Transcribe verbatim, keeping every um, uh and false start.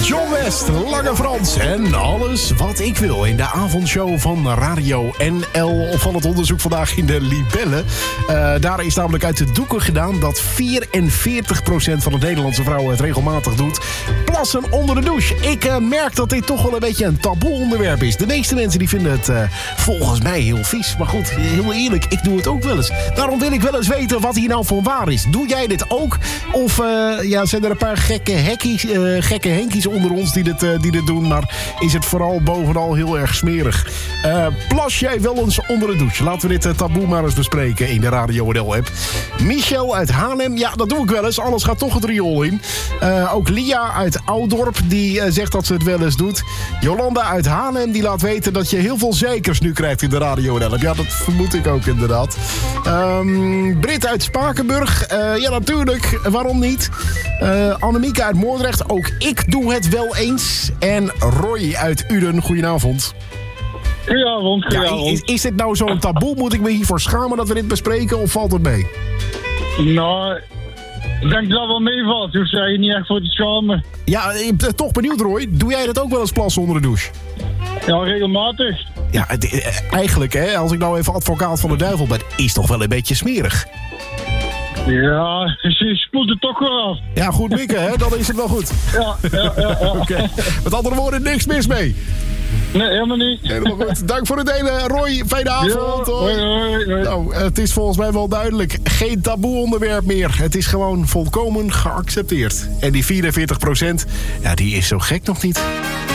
John West, Lange Frans en alles wat ik wil in de avondshow van Radio N L. Opvallend onderzoek vandaag in de Libellen. Uh, daar is namelijk uit de doeken gedaan dat vierenveertig procent van de Nederlandse vrouwen het regelmatig doet. Plassen onder de douche. Ik uh, merk dat dit toch wel een beetje een taboe onderwerp is. De meeste mensen die vinden het uh, volgens mij heel vies. Maar goed, heel eerlijk, ik doe het ook wel eens. Daarom wil ik wel eens weten wat hier nou voor waar is. Doe jij dit ook? Of uh, ja, zijn er een paar gekke hekkies, uh, gekke henkies onder ons die dit, uh, die dit doen? Maar is het vooral bovenal heel erg smerig? Uh, plas jij wel eens onder de douche? Laten we dit uh, taboe maar eens bespreken in de Radio N L-app. Michel uit Haarlem, ja, dat doe ik wel eens. Alles gaat toch het riool in. Uh, ook Lia uit Oudorp, die uh, zegt dat ze het wel eens doet. Jolanda uit Haarlem, die laat weten dat je heel veel zekers nu krijgt in de Radio N L-app. Ja, dat vermoed ik ook inderdaad. Um, Brit uit Spakenburg, uh, ja natuurlijk, waarom niet? Uh, Annemieke uit Moordrecht, ook ik doe het wel eens. En Roy uit Uden, goedenavond. Goedenavond, goedenavond. Ja, is, is dit nou zo'n taboe? Moet ik me hiervoor schamen dat we dit bespreken of valt het mee? Nou, ik denk dat dat wel meevalt. Dus je je niet echt voor te schamen. Ja, ik ben toch benieuwd, Roy. Doe jij dat ook wel eens plassen onder de douche? Ja, regelmatig. Ja, het, eigenlijk, hè, als ik nou even advocaat van de duivel ben, is toch wel een beetje smerig. Ja, je spoelt het toch wel af. Ja, goed mikken, hè? Dan is het wel goed. Ja, ja, ja. ja. Oké. Okay. Met andere woorden, niks mis mee. Nee, helemaal niet. Helemaal goed. Dank voor het delen, Roy. Fijne avond. Ja, hoi, hoi, hoi. Nou, het is volgens mij wel duidelijk. Geen taboe onderwerp meer. Het is gewoon volkomen geaccepteerd. En die vierenveertig procent, ja, die is zo gek nog niet.